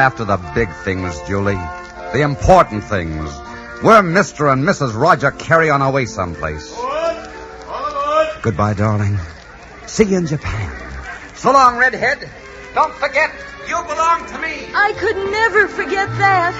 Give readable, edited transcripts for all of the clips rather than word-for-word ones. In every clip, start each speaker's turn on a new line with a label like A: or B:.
A: after the big things, Julie. The important things. We're Mr. and Mrs. Roger Carey on our way someplace. Goodbye, darling. See you in Japan. So long, Redhead. Don't forget, you belong to me.
B: I could never forget that.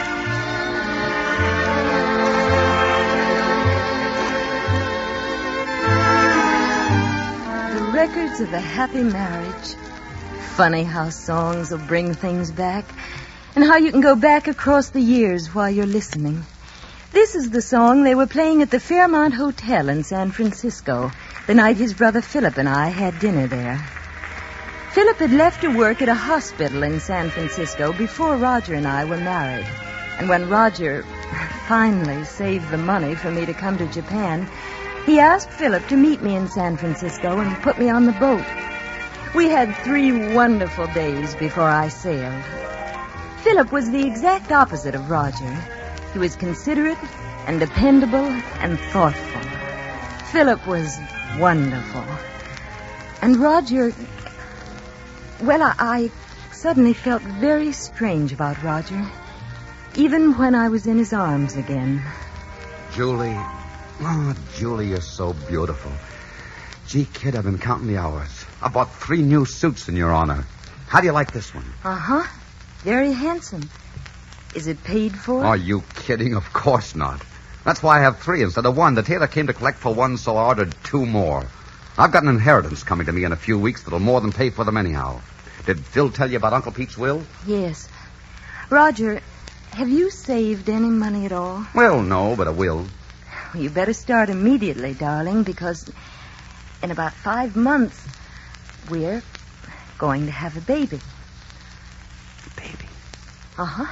B: The records of a happy marriage. Funny how songs will bring things back, and how you can go back across the years while you're listening. This is the song they were playing at the Fairmont Hotel in San Francisco the night his brother Philip and I had dinner there. Philip had left to work at a hospital in San Francisco before Roger and I were married. And when Roger finally saved the money for me to come to Japan, he asked Philip to meet me in San Francisco and put me on the boat. We had 3 wonderful days before I sailed. Philip was the exact opposite of Roger. He was considerate and dependable and thoughtful. Philip was wonderful. And Roger... Well, I suddenly felt very strange about Roger, even when I was in his arms again.
A: Julie. Oh, Julie, you're so beautiful. Gee, kid, I've been counting the hours. I bought 3 new suits in your honor. How do you like this one?
B: Uh-huh. Very handsome. Is it paid for?
A: Are you kidding? Of course not. That's why I have 3 instead of 1. The tailor came to collect for 1, so I ordered 2 more. I've got an inheritance coming to me in a few weeks that'll more than pay for them anyhow. Did Phil tell you about Uncle Pete's will?
B: Yes. Roger, have you saved any money at all?
A: Well, no, but I will.
B: You better start immediately, darling, because in about 5 months, we're going to have a baby.
A: Baby?
B: Uh-huh.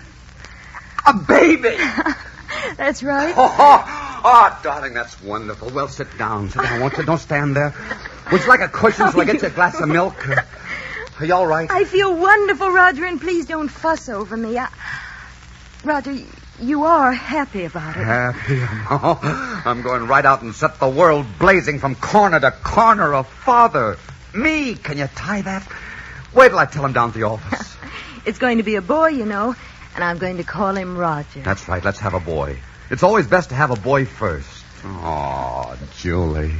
A: A baby!
B: That's right.
A: Oh, darling, that's wonderful. Well, sit down, won't you? Don't stand there. Would you like a cushion so I get you a glass of milk? Are you all right?
B: I feel wonderful, Roger, and please don't fuss over me. Roger, you are happy about it.
A: Happy? Oh, I'm going right out and set the world blazing from corner to corner. A father. Me. Can you tie that? Wait till I tell him down at the office.
B: It's going to be a boy, you know, and I'm going to call him Roger.
A: That's right. Let's have a boy. It's always best to have a boy first. Oh, Julie.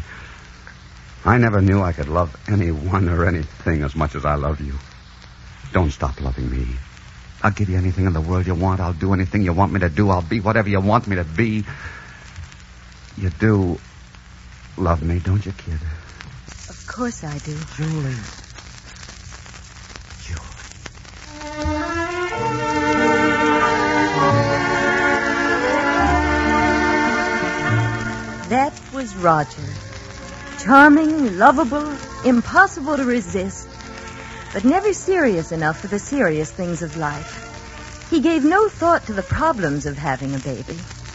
A: I never knew I could love anyone or anything as much as I love you. Don't stop loving me. I'll give you anything in the world you want. I'll do anything you want me to do. I'll be whatever you want me to be. You do love me, don't you, kid?
B: Of course I do.
A: Julie.
B: That was Roger. Charming, lovable, impossible to resist, but never serious enough for the serious things of life. He gave no thought to the problems of having a baby.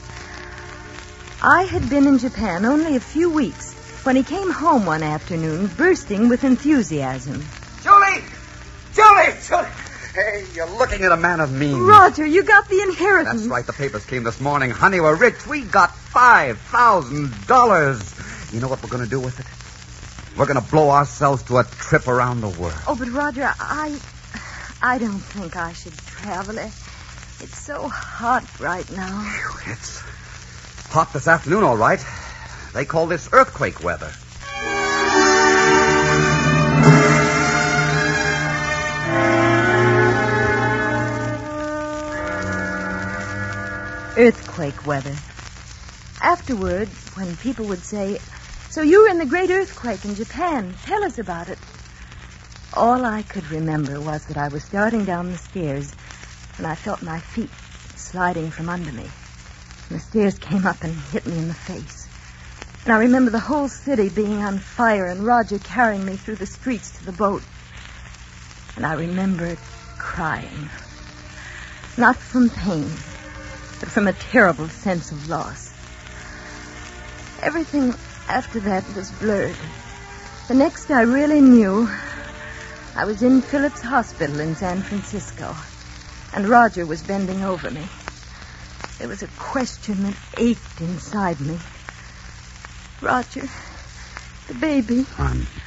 B: I had been in Japan only a few weeks when he came home one afternoon, bursting with enthusiasm.
A: Julie! Julie! Julie! Hey, you're looking at a man of means.
B: Roger, you got the inheritance.
A: That's right. The papers came this morning. Honey, we're rich. We got $5,000. You know what we're going to do with it? We're going to blow ourselves to a trip around the world.
B: Oh, but Roger, I don't think I should travel. It's so hot right now.
A: Whew, it's hot this afternoon, all right. They call this earthquake weather.
B: Earthquake weather. Afterward, when people would say, "So you were in the great earthquake in Japan. Tell us about it." All I could remember was that I was starting down the stairs, and I felt my feet sliding from under me. And the stairs came up and hit me in the face. And I remember the whole city being on fire and Roger carrying me through the streets to the boat. And I remember crying. Not from pain, but from a terrible sense of loss. Everything after that was blurred. The next I really knew, I was in Philip's hospital in San Francisco, and Roger was bending over me. There was a question that ached inside me. Roger, the baby.